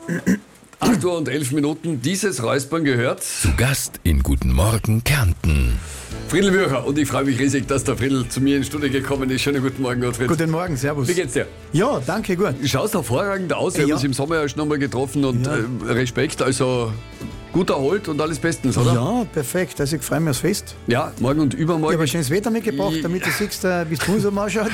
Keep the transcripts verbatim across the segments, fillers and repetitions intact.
acht Uhr und elf Minuten, dieses Räuspern gehört Zu Gast in Guten Morgen Kärnten. Friedl Würcher. Und ich freue mich riesig, dass der Friedl zu mir in die Stunde gekommen ist. Schönen guten Morgen, Gottfried. Guten Morgen, servus. Wie geht's dir? Ja, danke, gut. Du schaust hervorragend aus. Wir Ja. haben uns im Sommer ja schon nochmal getroffen und Ja. äh, Respekt, also gut erholt und alles bestens, oder? Ja, perfekt. Also ich freue mich aufs Fest. Ja, morgen und Ich übermorgen. habe ein schönes Wetter mitgebracht, Ja. damit du siehst, äh, wie es draußen ausschaut.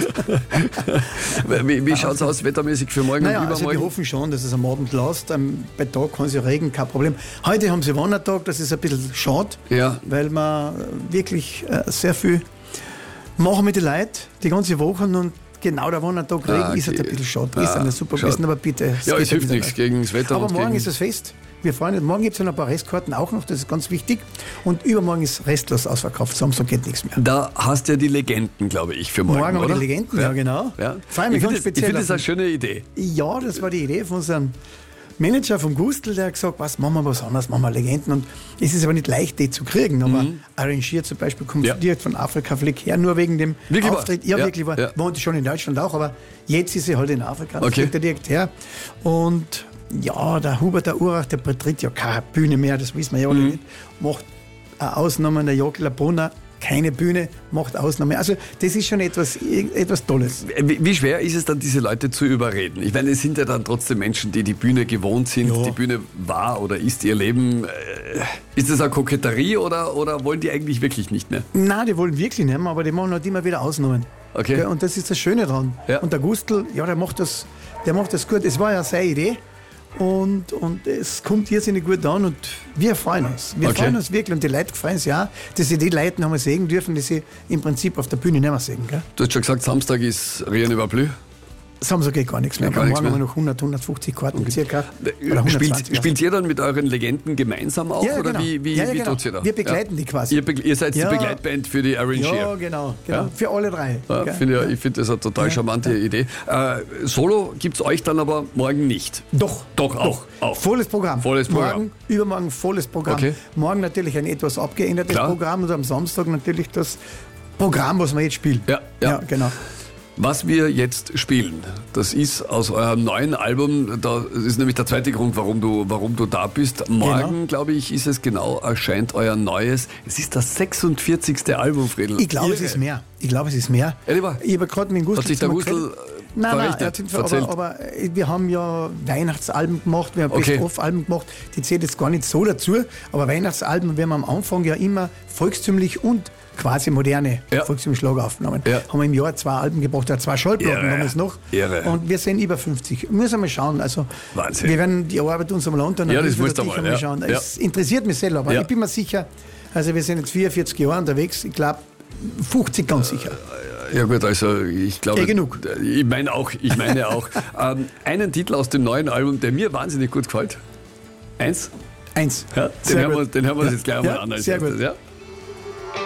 Wie, wie schaut's aus wettermäßig für morgen Naja, und also übermorgen? wir hoffen schon, dass es am Abend lässt. Ähm, Bei Tag kann es ja regnen, kein Problem. Heute haben sie Wandertag, das ist ein bisschen schade, Ja. weil wir wirklich äh, sehr viel machen mit den Leuten, die ganze Woche, und genau der Wandertag Regen Ah, ist halt ein okay. bisschen schade. Ah, Ist eine super schade. gewesen, aber bitte. Ja, geht es hilft wieder nichts nicht. gegen das Wetter. Aber und morgen gegen ist das Fest. Wir freuen uns. Morgen gibt es ja noch ein paar Restkarten auch noch, das ist ganz wichtig. Und übermorgen ist restlos ausverkauft. Samstag geht nichts mehr. Da hast du ja die Legenden, glaube ich, für morgen, Morgen haben wir oder? die Legenden, ja, genau. Ja. Freue mich Ich ganz finde das, ich speziell. find das auf eine schöne Idee. Ja, das war die Idee von unserem Manager vom Gustl, der hat gesagt, was, machen wir was anderes, machen wir Legenden. Und es ist aber nicht leicht, die zu kriegen. Aber arrangiert zum Beispiel, kommt Ja. direkt von Afrika, fliegt her, nur wegen dem Wirklich wahr? Auftritt. Ja, Ja, wirklich war. ja. Wohnte schon in Deutschland auch, aber jetzt ist sie halt in Afrika. Das Okay. fliegt er direkt her. Und ja, der Hubert, der Urach, der betritt ja keine Bühne mehr, das wissen wir ja alle Mhm. nicht. Macht eine Ausnahme, der Jokela Brunner, keine Bühne, macht Ausnahme. Also das ist schon etwas, etwas Tolles. Wie, wie schwer ist es dann, diese Leute zu überreden? Ich meine, es sind ja dann trotzdem Menschen, die die Bühne gewohnt sind. Ja. Die Bühne war oder ist ihr Leben. Äh, ist das eine Koketterie oder, oder wollen die eigentlich wirklich nicht mehr? Nein, die wollen wirklich nicht mehr, aber die machen halt immer wieder Ausnahmen. Okay. Gell, und das ist das Schöne dran. Ja. Und der Gustl, ja, der macht das, der macht das gut. Es war ja seine Idee. Und, und es kommt irrsinnig gut an und wir freuen uns. Wir Okay. freuen uns wirklich und die Leute freuen sich auch, dass sie die Leute noch mal sehen dürfen, die sie im Prinzip auf der Bühne nicht mehr sehen. Gell? Du hast schon gesagt, Samstag ist Rien über Blü. Samstag geht gar nichts mehr. Ja, gar Morgen nichts haben wir mehr. noch hundert, hundertfünfzig Karten circa. Oder Spielt, hundertzwanzig. spielt ihr dann mit euren Legenden gemeinsam auch? Ja, ja, oder genau. wie, wie, Ja, ja, wie genau. tut's ihr da? Wir begleiten die quasi. Ihr, be- ihr seid Ja. die Begleitband für die Arrangier. Ja, genau. genau. Ja. Für alle drei. Ja, gell? find ich, ich finde das eine total Ja. charmante Idee. Äh, Solo gibt es euch dann aber morgen nicht. Doch. Doch, auch. auch. Volles Programm. Volles Programm. Morgen, übermorgen volles Programm. Okay. Morgen natürlich ein etwas abgeändertes Klar. Programm und am Samstag natürlich das Programm, was wir jetzt spielen. Ja, ja. genau. Was wir jetzt spielen, das ist aus eurem neuen Album, da ist nämlich der zweite Grund, warum du, warum du da bist. Morgen, Genau. glaube ich, ist es genau, erscheint euer neues, es ist das sechsundvierzigste Album, Friedl. Ich glaube, es Irre. ist mehr. Ich glaube, es ist mehr. Ehrlich wahr? Ich habe gerade mit dem Gustl Hat sich der zusammen Gustl geredet. Nein, nein, verrichtet, er hat ihn ver- erzählt? aber, aber äh, wir haben ja Weihnachtsalben gemacht, wir haben Okay. Best-of-Alben gemacht, die zählt jetzt gar nicht so dazu, aber Weihnachtsalben, wir haben am Anfang ja immer volkstümlich und quasi moderne Ja. volkstümliche Schlager aufgenommen. Ja. Haben wir im Jahr zwei Alben gebracht, ja, zwei Schallplatten Irre. damals noch. Irre. Und wir sind über fünfzig. Müssen wir mal schauen. Also, Wahnsinn. wir werden die Arbeit uns einmal antun. Ja, das müssen wir musst du natürlich mal, ja. schauen. Ja. Es interessiert mich selber, aber Ja. ich bin mir sicher, also wir sind jetzt vierundvierzig Jahre unterwegs, ich glaube fünfzig ganz sicher. Ja gut, also ich glaube, Eh genug. ich meine auch, ich meine auch. ähm, einen Titel aus dem neuen Album, der mir wahnsinnig gut gefällt. Eins. Eins. Ja, den Sehr hören wir, gut. den hören wir uns Ja. jetzt gleich Ja, mal an. Als sehr erstes, gut. Ja?